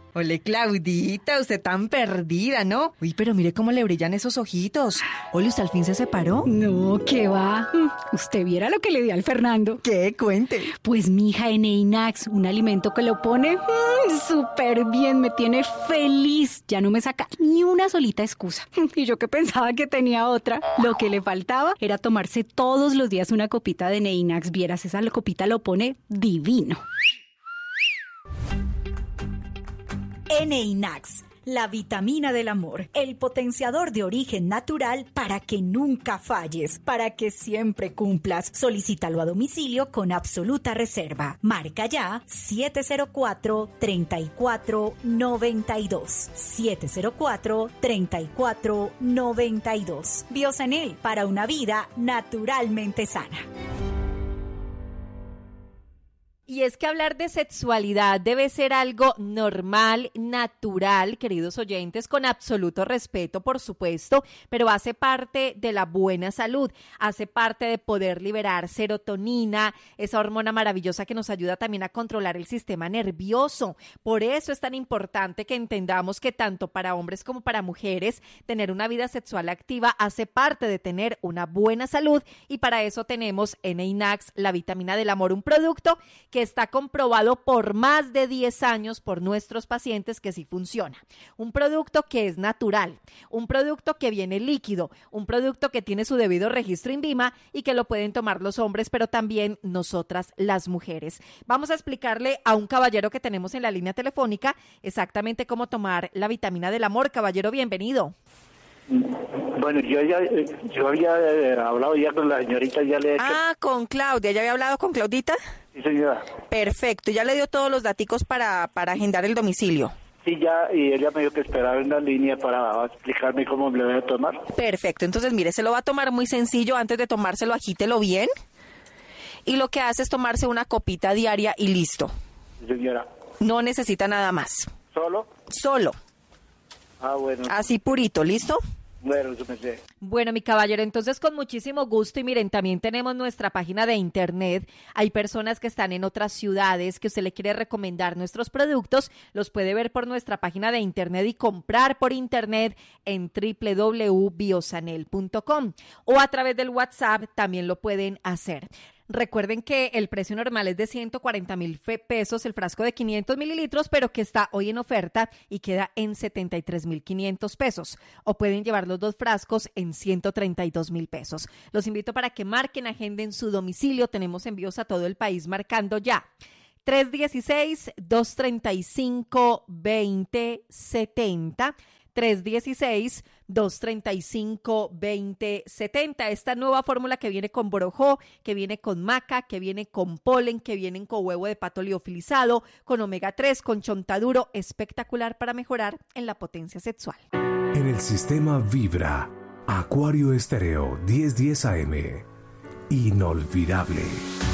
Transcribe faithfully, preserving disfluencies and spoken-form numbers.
Ole, Claudita, usted tan perdida, ¿no? Uy, pero mire cómo le brillan esos ojitos. Ole, ¿usted al fin se separó? No, ¿qué va? Usted viera lo que le di al Fernando. ¿Qué? Cuente. Pues mi hija Eneinax, un alimento que lo pone mmm, súper bien, me tiene feliz. Ya no me saca ni una solita excusa. Y yo que pensaba que tenía otra. Lo que le faltaba era tomarse todos los días una copita de Eneinax. Vieras, esa copita lo pone divino. Eneinax, la vitamina del amor, el potenciador de origen natural para que nunca falles, para que siempre cumplas. Solicítalo a domicilio con absoluta reserva. Marca ya siete cero cuatro, tres cuatro nueve dos. siete cero cuatro, tres cuatro nueve dos. Biosanel, para una vida naturalmente sana. Y es que hablar de sexualidad debe ser algo normal, natural, queridos oyentes, con absoluto respeto, por supuesto, pero hace parte de la buena salud, hace parte de poder liberar serotonina, esa hormona maravillosa que nos ayuda también a controlar el sistema nervioso. Por eso es tan importante que entendamos que tanto para hombres como para mujeres, tener una vida sexual activa hace parte de tener una buena salud, y para eso tenemos Eneinax, la vitamina del amor, un producto que está comprobado por más de diez años por nuestros pacientes que sí funciona. Un producto que es natural, un producto que viene líquido, un producto que tiene su debido registro INVIMA y que lo pueden tomar los hombres, pero también nosotras las mujeres. Vamos a explicarle a un caballero que tenemos en la línea telefónica exactamente cómo tomar la vitamina del amor. Caballero, bienvenido. Bueno, yo ya yo había eh, hablado ya con la señorita, ya le he hecho... Ah, con Claudia, ¿ya había hablado con Claudita? Sí, señora. Perfecto, ya le dio todos los daticos para, para agendar el domicilio. Sí, ya, y ella me dijo que esperaba en la línea para explicarme cómo me lo voy a tomar. Perfecto, entonces mire, se lo va a tomar muy sencillo. Antes de tomárselo, agítelo bien. Y lo que hace es tomarse una copita diaria y listo. Sí, señora. No necesita nada más. ¿Solo? Solo. Ah, bueno. Así purito, ¿listo? Bueno, eso me sé. Bueno, mi caballero, entonces con muchísimo gusto, y miren, también tenemos nuestra página de internet. Hay personas que están en otras ciudades que usted le quiere recomendar nuestros productos, los puede ver por nuestra página de internet y comprar por internet en doble u doble u doble u punto biosanel punto com, o a través del WhatsApp también lo pueden hacer. Recuerden que el precio normal es de ciento cuarenta mil pesos el frasco de quinientos mililitros, pero que está hoy en oferta y queda en setenta y tres mil quinientos pesos. O pueden llevar los dos frascos en ciento treinta y dos mil pesos. Los invito para que marquen, agenden su domicilio. Tenemos envíos a todo el país marcando ya. tres uno seis, dos tres cinco, dos cero siete cero. tres uno seis, dos tres cinco, dos cero siete cero. Esta nueva fórmula que viene con borojó, que viene con maca, que viene con polen, que viene con huevo de pato liofilizado, con omega tres, con chontaduro, espectacular para mejorar en la potencia sexual. En el sistema Vibra, Acuario Estéreo mil diez A M. Inolvidable.